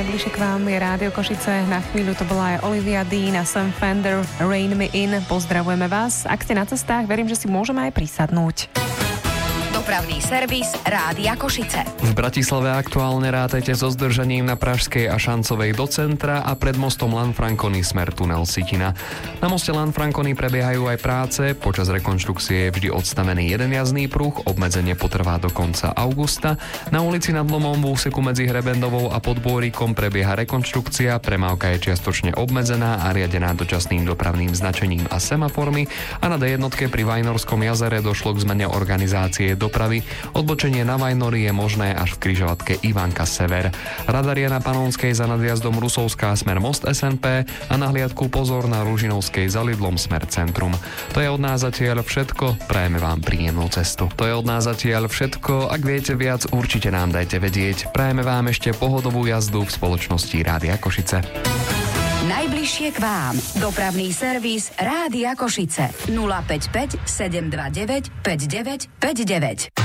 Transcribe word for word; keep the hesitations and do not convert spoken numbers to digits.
najbližšie k vám je Rádio Košice. Na chvíľu to bola aj Olivia Dean a Sam Fender, Rain Me In. Pozdravujeme vás. Ak ste na cestách, verím, že si môžeme aj prisadnúť. Dopravný servis Rádia Košice. V Bratislave aktuálne rátajte so zdržaním na Pražskej a Šancovej do centra a pred mostom Lanfranconi smer tunel Sitina. Na moste Lanfranconi prebiehajú aj práce, počas rekonštrukcie je vždy odstavený jeden jazdný pruh, obmedzenie potrvá do konca augusta. Na ulici Nad Lomom v úseku medzi Hrebendovou a Podbôrikom prebieha rekonštrukcia, premávka je čiastočne obmedzená a riadená dočasným dopravným značením a semaformy a na dé jednotke pri Vajnorskom jazere došlo k zmene organizácie dopravy. Odbočenie na Vajnory je možné až v križovatke Ivanka Sever. Radar je na Panonskej za nadjazdom Rusovská smer Most es en pé a na hliadku pozor na Ružinovskej za Lidlom smer Centrum. To je od nás zatiaľ všetko, prajeme vám príjemnú cestu. To je od nás zatiaľ všetko, ak viete viac, určite nám dajte vedieť. Prajeme vám ešte pohodovú jazdu v spoločnosti Rádia Košice. Najbližšie k vám. Dopravný servis Rádia Košice. nula päť päť sedem dva deväť päť deväť päť deväť.